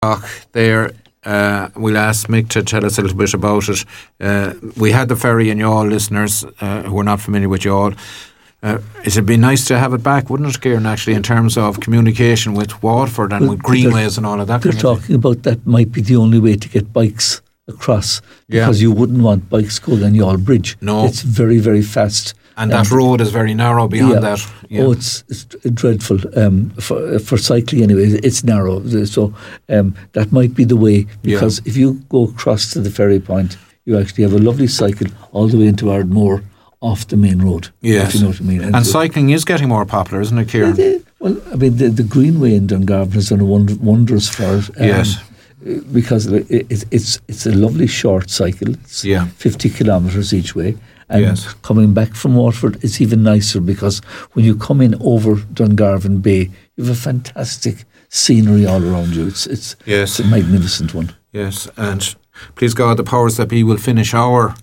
there. We'll ask Mick to tell us a little bit about it. We had the ferry in Youghal, listeners who are not familiar with Youghal. It'd be nice to have it back, wouldn't it, Kieran, actually, in terms of communication with Waterford and with greenways and all of that? They're talking about that might be the only way to get bikes across, because you wouldn't want bikes going on Youghal Bridge. No. It's very, very fast. And that road is very narrow beyond that. Yeah. Oh, it's dreadful. For cycling anyway, it's narrow. So that might be the way, because if you go across to the ferry point, you actually have a lovely cycle all the way into Ardmore off the main road. Yes. If you know what I mean. And cycling is getting more popular, isn't it, Kieran? The Greenway in Dungarvan has done wonders for it. Yes. Because it's a lovely short cycle. It's 50 kilometres each way. And coming back from Waterford, it's even nicer, because when you come in over Dungarvan Bay, you have a fantastic scenery all around you. It's a magnificent one. Yes, and please God, the powers that be will finish our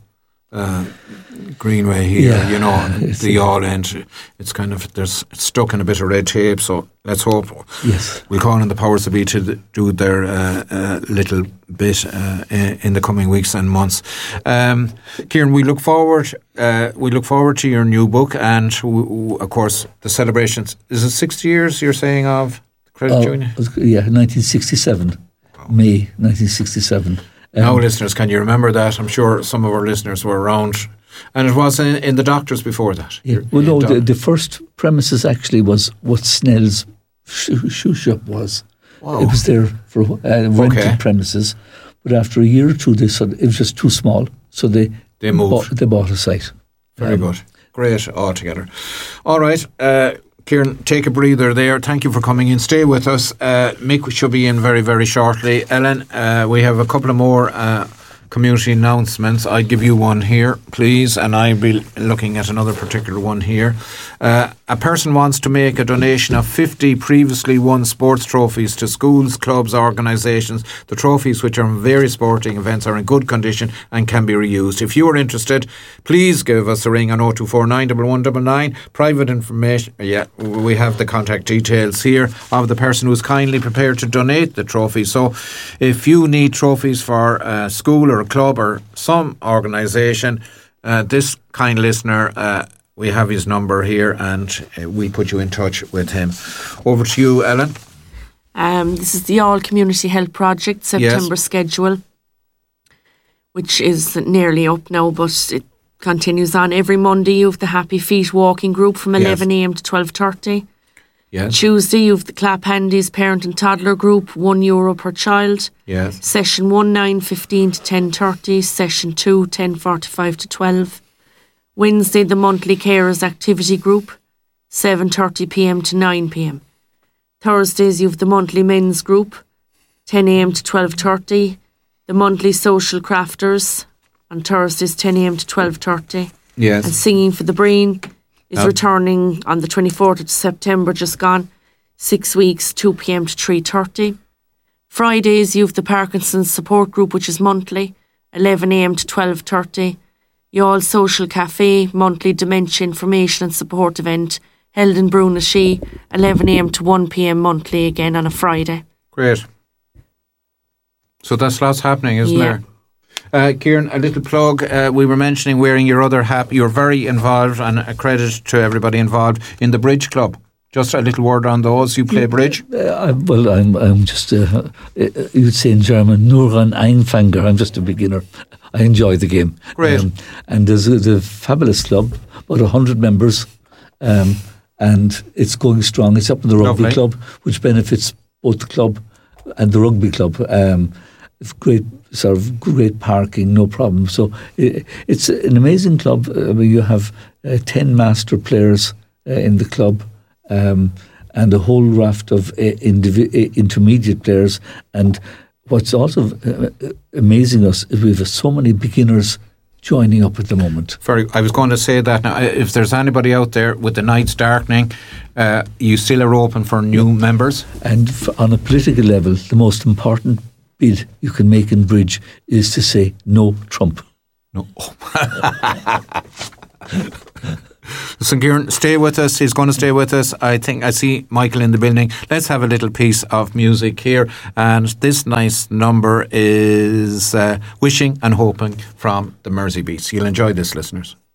Greenway here, the Youghal end. It's kind of, it's stuck in a bit of red tape, so let's hope. Yes. We'll call on the powers that be to do their little bit in the coming weeks and months. Kieran, we look forward to your new book, and of course the celebrations. Is it 60 years you're saying of Credit Junior? Yeah, 1967, May 1967. Now, listeners, can you remember that? I'm sure some of our listeners were around. And it was in the Doctors before that. Yeah. Well, no, the first premises actually was what Snell's shoe shop was. Wow. It was there for rented premises. But after a year or two, they said it was just too small. So they moved. They bought a site. Very good. Great altogether. All right. Kieran, take a breather there. Thank you for coming in. Stay with us. Mick should be in very, very shortly. Ellen, we have a couple of more community announcements. I give you one here, please, and I'll be looking at another particular one here. A person wants to make a donation of 50 previously won sports trophies to schools, clubs, organisations. The trophies, which are in various sporting events, are in good condition and can be reused. If you are interested, please give us a ring on 0249 1199. Private information, we have the contact details here of the person who is kindly prepared to donate the trophy. So if you need trophies for a school or a club or some organisation, this kind listener, we have his number here, and we put you in touch with him. Over to you, Ellen. This is the All Community Health Project September schedule, which is nearly up now, but it continues on. Every Monday you have the Happy Feet walking group from 11 a.m. to 12:30. Yes. Tuesday you have the Clap Handies parent and toddler group, €1 per child. Yes. Session 1, 9:15 to 10:30. Session 2, 10:45 to 12. Wednesday, the monthly carers activity group, 7:30 p.m. to 9 p.m. Thursdays, you have the monthly men's group, 10 a.m. to 12:30. The monthly social crafters on Thursdays, 10 a.m. to 12:30. Yes. And Singing for the Brain is returning on the 24th of September, just gone, 6 weeks, 2 p.m. to 3:30. Fridays, you have the Parkinson's support group, which is monthly, 11 a.m. to 12:30. Youghal Social Cafe, monthly dementia information and support event, held in Brunashe, 11 a.m. to 1 p.m. monthly, again on a Friday. Great. So that's lots happening, isn't there? Kieran, a little plug. We were mentioning wearing your other hat. You're very involved, and a credit to everybody involved in the Bridge Club. Just a little word on those. You play bridge? I'm just, you'd say in German, nur ein Einfänger. I'm just a beginner. I enjoy the game. Great. And there's a fabulous club, about 100 members, and it's going strong. It's up in the rugby club, which benefits both the club and the rugby club. Great parking, no problem. So it's an amazing club. I mean, you have 10 master players in the club. And a whole raft of intermediate players. And what's also amazing us is we have so many beginners joining up at the moment. I was going to say that now. If there's anybody out there with the nights darkening, you still are open for new members. And on a political level, the most important bid you can make in Bridge is to say no Trump. No. So Kieran, stay with us. He's going to stay with us. I think I see Michael in the building. Let's have a little piece of music here. And this nice number is Wishing and Hoping from the Mersey Beats. You'll enjoy this, listeners.